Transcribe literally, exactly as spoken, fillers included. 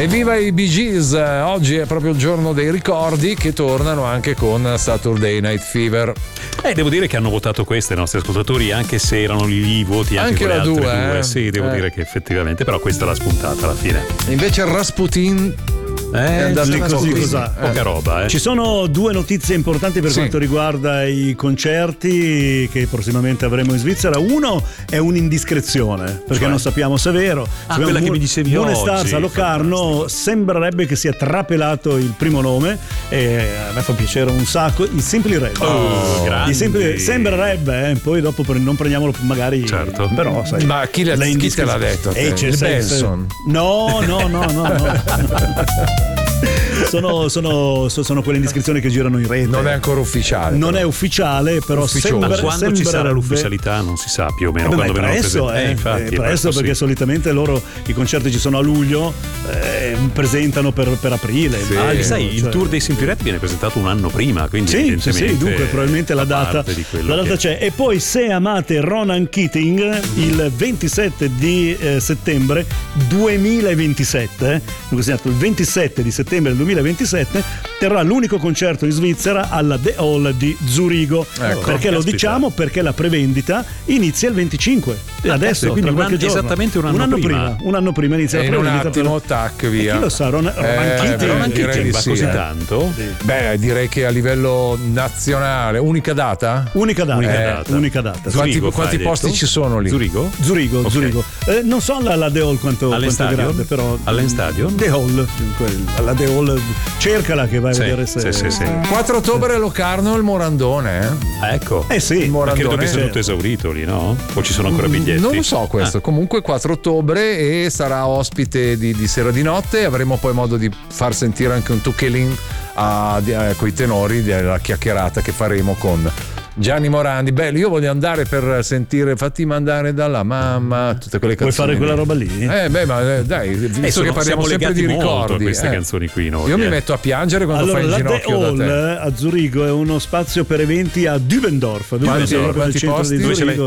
Evviva i Bee Gees, oggi è proprio il giorno dei ricordi, che tornano anche con Saturday Night Fever. Eh, devo dire che hanno votato queste i nostri ascoltatori, anche se erano lì, lì i voti anche, Anche con le la altre due, due. eh. Sì, devo Eh. dire che effettivamente, però questa l'ha spuntata alla fine. Invece Rasputin Eh, è andato lì così, così, così. eh. Poca roba, eh. Ci sono due notizie importanti per Sì. quanto riguarda i concerti che prossimamente avremo in Svizzera. Uno è un'indiscrezione, perché Cioè? non sappiamo se è vero. Ah, quella che mi dicevi Buone oggi. Stars a Locarno, sembrerebbe che sia trapelato il primo nome e a me fa piacere un sacco, i Simply Red. Oh, I grandi. Simply- sembrerebbe, eh, poi dopo pre- non prendiamolo magari. Certo. Però sai, Ma chi le- le chi te l'ha indiscrezioni- detto a te? Eh, c'è Il sempre- Benson? No, no, no, no, no. Sono, sono, so- sono quelle indiscrezioni che girano in rete. Non è ancora ufficiale. Non però. è ufficiale, però Ufficioso. Ma sembra, quando ci sarà sembrerebbe- l'ufficialità non si sa più o meno Eh beh, quando ma è vengono presto, presentati. eh, infatti, è è presto presto, perché sì. solitamente loro i concerti ci sono a luglio, eh, presentano per, per aprile. Sì. Ah, maggio, sai, il cioè- tour dei Simply Red viene presentato un anno prima, quindi Sì, sì, evidentemente sì, dunque probabilmente la fa data, parte di quello la data che- c'è. E poi se amate Ronan Keating, il ventisette di eh, settembre duemilaventisette, dunque segnato il ventisette di settembre del duemilaventisette, terrà l'unico concerto in Svizzera alla The Hall di Zurigo. Ecco. Perché lo Caspita. diciamo? Perché la prevendita inizia il venticinque. E Ah, adesso, caspita, quindi tra un qualche anno- giorno. esattamente un anno prima. Un anno prima inizia E la in un prevendita. attimo, per- tac, E via. chi lo sa, Ronan, Ronan Eh, Keating, però Ronan direi Keating di va sì, così eh. tanto? Beh, direi che a livello nazionale, unica data? Unica data, Unica eh, data. unica data. Quanti, Zurigo, quanti fai posti detto? ci sono lì? Zurigo? Zurigo, Ok. Zurigo. Eh, non so la, la The Hall quanto, Allen quanto è Stadion? grande, però. Allen Stadion? The Hall, dunque, alla The Hall, cercala che vai a Sì, vedere se. sì, sì, sì. quattro ottobre a Locarno, il Morandone, eh? Ah, ecco. Eh sì, Ma credo Morandone. che sia tutto esaurito lì, no? O ci sono ancora biglietti? Non lo so questo, comunque quattro ottobre e sarà ospite di, di Sera di Notte. Avremo poi modo di far sentire anche un Tuchelin a, di, a, coi tenori della chiacchierata che faremo con Gianni Morandi. Bello, io voglio andare per sentire Fatti mandare dalla mamma, tutte quelle Puoi canzoni. fare quella lì. roba lì? Eh beh, ma eh, dai, visto Eh, sono- che parliamo siamo sempre legati di molto a ricordi, queste eh. canzoni qui noi, Io mi eh. metto a piangere quando Allora, fai il la The ginocchio Hall da te. a Zurigo è uno spazio per eventi a Dübendorf. Dübendorf, Quanti- proprio nel quanti centro posti? di Dove ce l'hai? Zurigo.